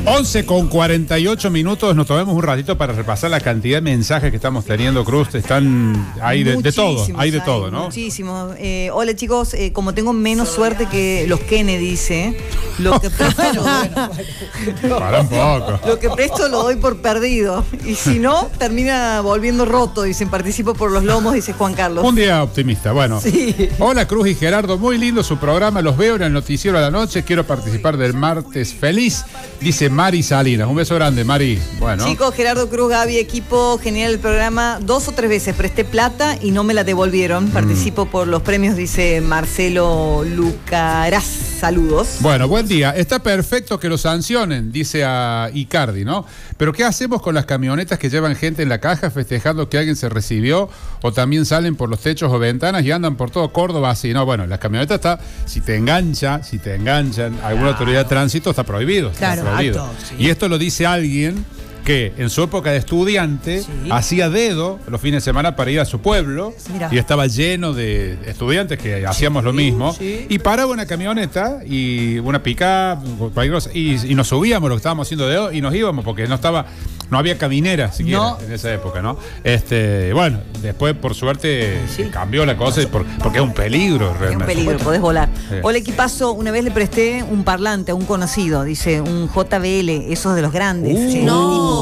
11:48, nos tomemos un ratito para repasar la cantidad de mensajes que estamos teniendo, Cruz. Están ahí de todo, hay de todo, ¿no? Muchísimos. Hola chicos, como tengo menos suerte que los Kennedy, dice, lo que presto Para un poco. Lo que presto lo doy por perdido. Y si no, termina volviendo roto, dicen, participo por los lomos, dice Juan Carlos. Un día optimista, bueno. Sí. Hola Cruz y Gerardo, muy lindo su programa, los veo en el noticiero a la noche, quiero participar del martes feliz, dice Mari Salinas. Un beso grande, Mari. Bueno. Chicos, Gerardo, Cruz, Gaby, equipo, genial el programa. 2 o 3 veces presté plata y no me la devolvieron. Participo por los premios, dice Marcelo Lucaraz. Saludos. Bueno, buen día. Está perfecto que lo sancionen, dice a Icardi, ¿no? Pero ¿qué hacemos con las camionetas que llevan gente en la caja festejando que alguien se recibió o también salen por los techos o ventanas y andan por todo Córdoba así? No, bueno, las camionetas está, si te enganchan alguna autoridad de tránsito está prohibido. Claro, está prohibido. acto, sí. Y esto lo dice alguien que en su época de estudiante hacía dedo los fines de semana para ir a su pueblo. Mirá. Y estaba lleno de estudiantes que hacíamos lo mismo. Y paraba una camioneta y una pick-up y nos subíamos lo que estábamos haciendo dedo y nos íbamos porque no había caminera siquiera en esa época, ¿no? Bueno, después por suerte cambió la cosa porque es un peligro realmente. Es un peligro, podés volar. Hola equipazo, una vez le presté un parlante a un conocido, dice, un JBL, esos de los grandes. No.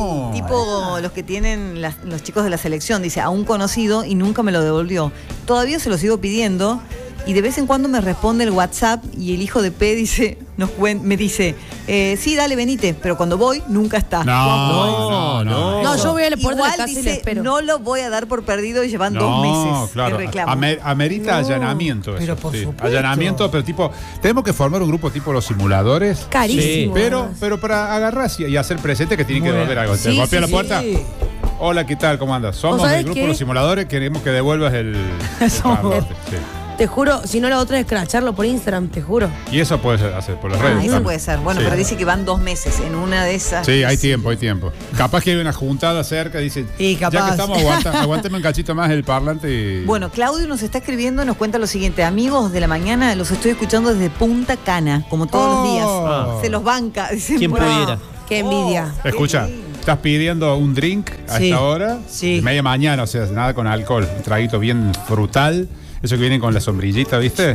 Tipo los que tienen los chicos de la selección, dice, a un conocido y nunca me lo devolvió. Todavía se lo sigo pidiendo y de vez en cuando me responde el WhatsApp y el hijo de P dice, me dice, sí, dale, venite, pero cuando voy, nunca está. No, yo voy a la puerta de la casa dice, y le espero. No lo voy a dar por perdido y llevan 2 meses. Claro. Que reclamo. Amerita allanamiento eso. Pero por supuesto. Allanamiento, pero tipo, tenemos que formar un grupo tipo los simuladores. Carísimo. Pero para agarrar y hacer presente que tienen que devolver algo. Te golpea la puerta. Hola, ¿qué tal? ¿Cómo andas? Somos del grupo de los simuladores, queremos que devuelvas el parlante. Te juro, si no la otra es escracharlo por Instagram, te juro. Y eso puede hacer por las redes. Eso puede ser. Bueno, pero dice que van 2 meses en una de esas. Sí, hay tiempo. Capaz que hay una juntada cerca, dice, ya que estamos, aguántame un cachito más el parlante y... Bueno, Claudio nos está escribiendo, nos cuenta lo siguiente. Amigos de la mañana, los estoy escuchando desde Punta Cana, como todos los días. Se los banca. Dice, ¿Quién pudiera? Qué envidia. Escucha, estás pidiendo un drink a esta hora, media mañana, o sea, nada con alcohol, un traguito bien frutal, eso que viene con la sombrillita, ¿viste?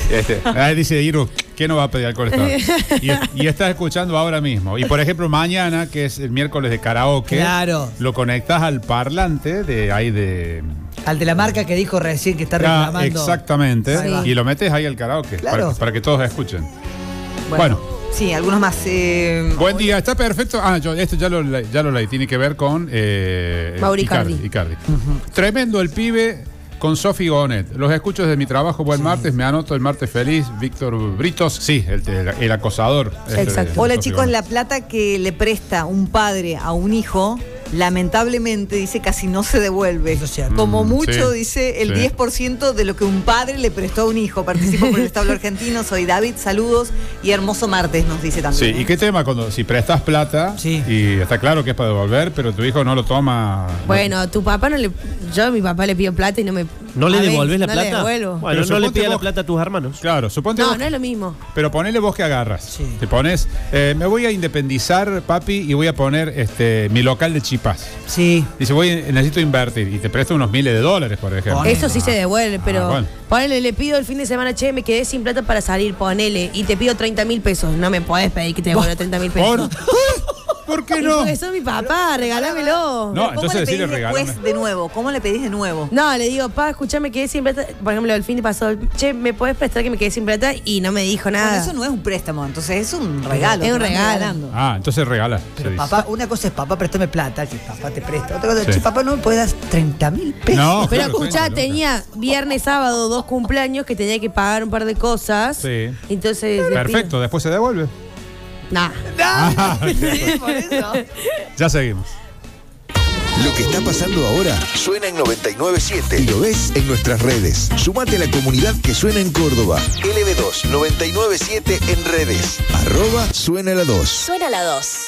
Dice Iru, ¿qué no va a pedir alcohol esta hora? Y estás escuchando ahora mismo. Y por ejemplo, mañana, que es el miércoles de karaoke, lo conectás al parlante al de la marca que dijo recién que está reclamando. Exactamente. Y lo metes ahí al karaoke, para que todos escuchen. Bueno. Sí, algunos más. Buen día, está perfecto. Esto ya lo leí, tiene que ver con Icardi. Tremendo el pibe con Sofi Gonet. Los escucho desde mi trabajo. Buen martes, me anoto el martes feliz. Víctor Britos, el acosador. Exacto. Hola chicos, la plata que le presta un padre a un hijo, lamentablemente, dice, casi no se devuelve. Eso es cierto. Como mucho, dice, el 10% de lo que un padre le prestó a un hijo. Participo por el establo argentino, soy David, saludos y hermoso martes, nos dice también. Sí, ¿y qué tema si prestas plata y está claro que es para devolver, pero tu hijo no lo toma? Bueno, a tu papá yo a mi papá le pido plata y no me... ¿No le devolvés la plata? Le devuelvo. Bueno, no le pidas la plata a tus hermanos. Claro, suponte no es lo mismo. Pero ponele vos que agarras. Te pones, me voy a independizar, papi, y voy a poner mi local de chipás. Sí. Dice, necesito invertir. Y te presto unos miles de dólares, por ejemplo. Eso sí se devuelve, pero bueno. Ponele, le pido el fin de semana, me quedé sin plata para salir, ponele, y te pido 30.000 pesos. No me podés pedir que te devuelva 30.000 pesos. ¿Por qué no? Porque sos mi papá, regálamelo. No, entonces decirle regálame. Después de nuevo? ¿Cómo le pedís de nuevo? No, le digo, pa, escuchame, quedé sin plata. Por ejemplo, el fin de pasado, ¿me podés prestar que me quedé sin plata? Y no me dijo nada. Bueno, eso no es un préstamo, entonces es un regalo. Es un regalo. Entonces regala. Pero papá, una cosa es papá, préstame plata, que papá te presta. Otra cosa es, papá, no me puedes dar 30.000 pesos. No, pero claro, escuchá, tenía viernes, sábado, 2 cumpleaños que tenía que pagar un par de cosas. Sí. Entonces. Perfecto, después se devuelve. Nah. Sí, por eso. Ya seguimos. Lo que está pasando ahora suena en 99.7 y lo ves en nuestras redes. Sumate a la comunidad que suena en Córdoba. LB2 99.7 en redes. @suena la 2. Suena la 2.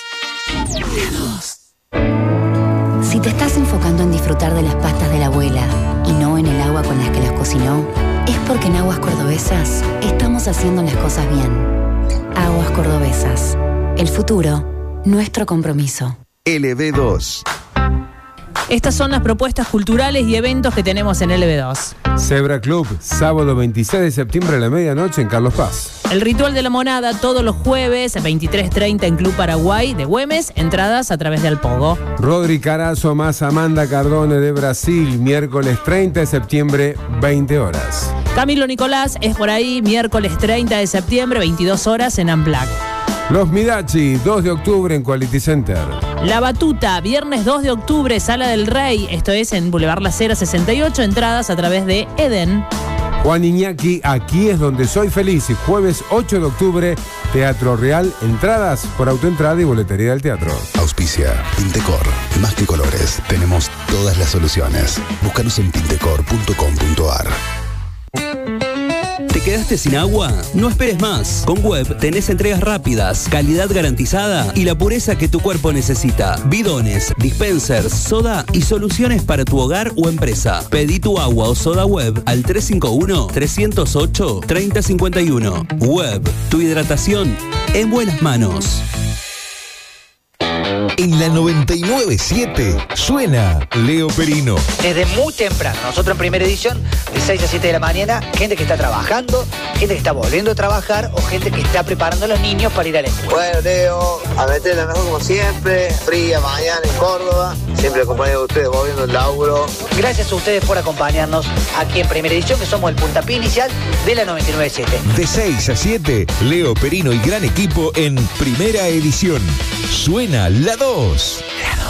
Si te estás enfocando en disfrutar de las pastas de la abuela y no en el agua con las que las cocinó, es porque en Aguas Cordobesas estamos haciendo las cosas bien. Aguas Cordobesas. El futuro, nuestro compromiso. LB2. Estas son las propuestas culturales y eventos que tenemos en LB2. Zebra Club, sábado 26 de septiembre a la medianoche en Carlos Paz. El Ritual de la Monada todos los jueves, 23:30 en Club Paraguay de Güemes, entradas a través de Alpogo. Rodri Carazo más Amanda Cardone de Brasil, miércoles 30 de septiembre, 20 horas. Camilo Nicolás es por ahí, miércoles 30 de septiembre, 22 horas en Amplac. Los Midachi, 2 de octubre en Quality Center. La Batuta, viernes 2 de octubre, Sala del Rey, esto es en Boulevard La Cera 68, entradas a través de Eden. Juan Iñaki, Aquí es donde soy feliz, y jueves 8 de octubre, Teatro Real, entradas por autoentrada y boletería del teatro. Auspicia Tintecor. Más que colores, tenemos todas las soluciones. Búscanos en tintecor.com.ar. ¿Te quedaste sin agua? No esperes más. Con Web tenés entregas rápidas, calidad garantizada y la pureza que tu cuerpo necesita. Bidones, dispensers, soda y soluciones para tu hogar o empresa. Pedí tu agua o soda Web al 351-308-3051. Web, tu hidratación en buenas manos. En la 99.7 suena Leo Perino. Desde muy temprano, nosotros en primera edición, de 6 a 7 de la mañana, gente que está trabajando, gente que está volviendo a trabajar o gente que está preparando a los niños para ir a la escuela. Bueno, Leo, a meterla mejor como siempre, fría mañana en Córdoba, siempre acompañado de ustedes volviendo el laburo. Gracias a ustedes por acompañarnos aquí en primera edición, que somos el puntapié inicial de la 99.7. De 6 a 7, Leo Perino y gran equipo en primera edición. Suena la 2. La 2.